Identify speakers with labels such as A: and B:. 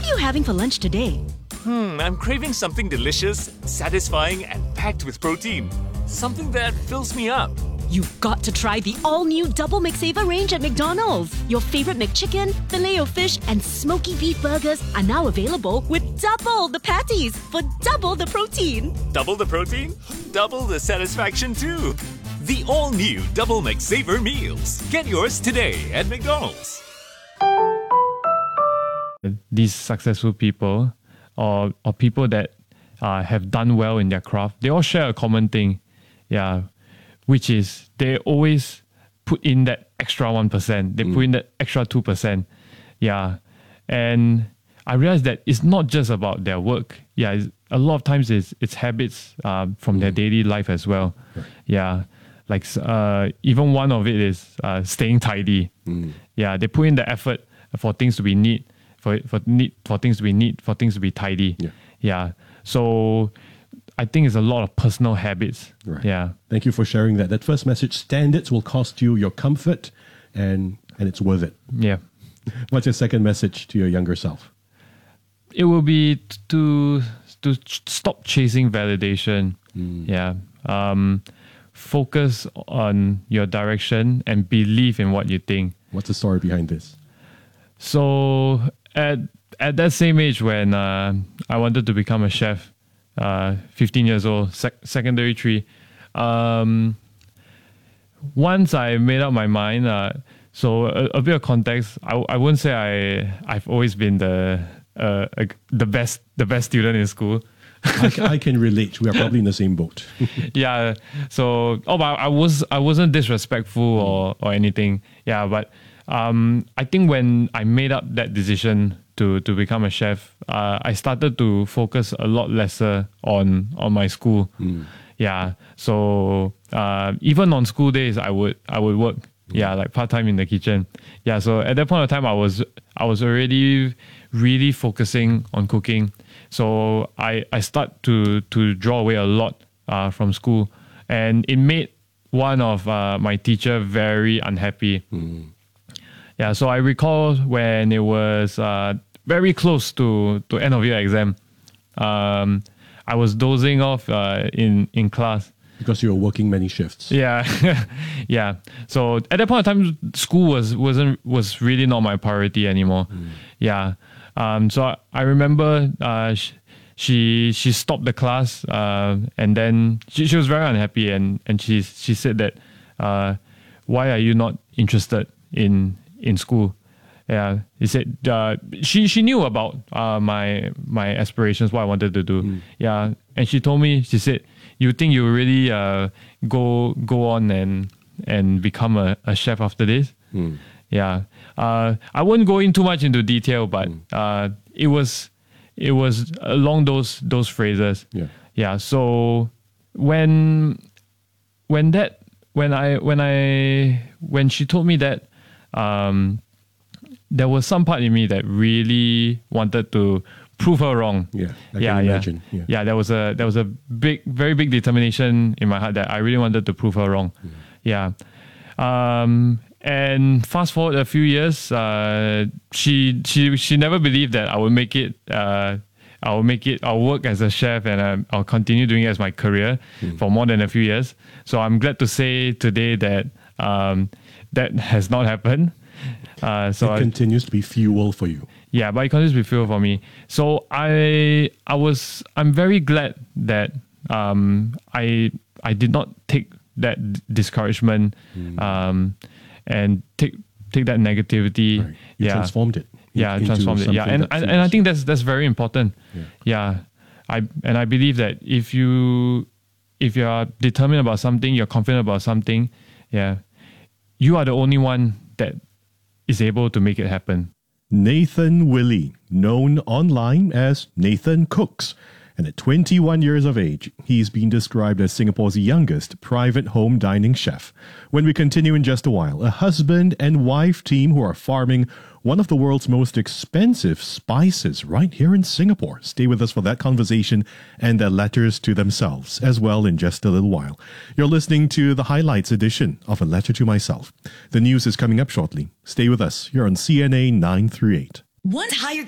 A: you having for lunch today?
B: I'm craving something delicious, satisfying, and packed with protein. Something that fills me up.
A: You've got to try the all-new Double McSaver range at McDonald's. Your favorite McChicken, Filet-O-Fish, and smoky beef burgers are now available with double the patties for double the protein.
B: Double the protein, double the satisfaction too. The all-new Double McSaver meals. Get yours today at McDonald's.
C: These successful people or people that have done well in their craft, they all share a common thing, which is they always put in that extra 1%. They put in that extra 2%. And I realized that it's not just about their work. A lot of times it's habits from their daily life as well. Like even one of it is staying tidy. They put in the effort for things to be neat, for things to be neat, for things to be tidy. So I think it's a lot of personal habits.
D: Right. Thank you for sharing that. That first message, standards will cost you your comfort, and it's worth it. What's your second message to your younger self?
C: It will be to stop chasing validation. Focus on your direction and believe in what you think.
D: What's the story behind this?
C: So at that same age when I wanted to become a chef, 15 years old, secondary 3, once I made up my mind, so a bit of context, I wouldn't say I've always been the best student in school.
D: I can relate. We are probably in the same boat.
C: So but I wasn't disrespectful or anything. But I think when I made up that decision to become a chef, I started to focus a lot lesser on my school. So even on school days, I would work. Like part-time in the kitchen. So at that point of time, I was already really focusing on cooking. So I start to draw away a lot from school, and it made one of my teacher very unhappy. So I recall when it was very close to end of year exam, I was dozing off in class.
D: Because you were working many shifts. So
C: at that point of time, school was really not my priority anymore. So I remember she stopped the class and then she was very unhappy and she said that why are you not interested in school? He said she knew about my aspirations, what I wanted to do. And she told me, she said, you think you really go on and become a chef after this? I won't go in too much into detail, but it was along those phrases. So when she told me that, there was some part in me that really wanted to prove her wrong.
D: I can imagine.
C: There was a very big determination in my heart that I really wanted to prove her wrong. And fast forward a few years, she never believed that I would make it. I'll work as a chef and I'll continue doing it as my career for more than a few years. So I'm glad to say today that that has not happened.
D: So it continues to be fuel for you.
C: But it continues to be fuel for me. So I'm very glad that I did not take that discouragement and take that negativity.
D: Right. You transformed it.
C: Transformed it. And I think that's very important. I believe that if you are determined about something, you're confident about something, you are the only one that is able to make it happen.
D: Nathan Willie, known online as Nathan Cooks. And at 21 years of age, he's been described as Singapore's youngest private home dining chef. When we continue in just a while, a husband and wife team who are farming one of the world's most expensive spices right here in Singapore. Stay with us for that conversation and their letters to themselves as well in just a little while. You're listening to the highlights edition of A Letter to Myself. The news is coming up shortly. Stay with us. You're on CNA 938.
A: Want higher